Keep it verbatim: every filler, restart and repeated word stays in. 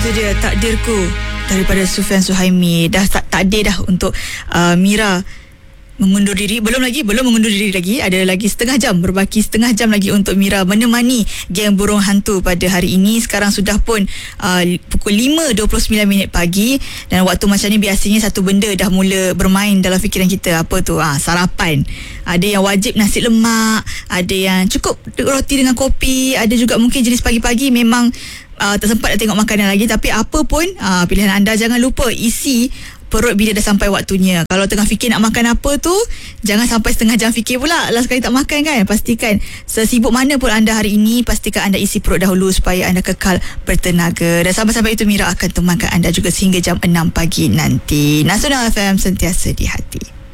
Itu dia takdirku daripada Sufian Suhaimi. Dah tak takdir dah untuk uh, Mira mengundur diri. Belum lagi, belum mengundur diri lagi. Ada lagi setengah jam, berbaki setengah jam lagi untuk Mira menemani geng burung hantu pada hari ini. Sekarang sudah pun uh, pukul lima dua puluh sembilan minit pagi. Dan waktu macam ni biasanya satu benda dah mula bermain dalam fikiran kita. Apa tu? Ah, sarapan. Ada yang wajib nasi lemak, ada yang cukup roti dengan kopi, ada juga mungkin jenis pagi-pagi memang uh, tak sempat nak tengok makanan lagi. Tapi apa pun uh, pilihan anda, jangan lupa isi perut bila dah sampai waktunya. Kalau tengah fikir nak makan apa tu, jangan sampai setengah jam fikir pula, last kali tak makan kan. Pastikan sesibuk mana pun anda hari ini, pastikan anda isi perut dahulu supaya anda kekal bertenaga. Dan sampai-sampai itu Mira akan temankan anda juga sehingga jam enam pagi nanti. Nasional F M, sentiasa di hati.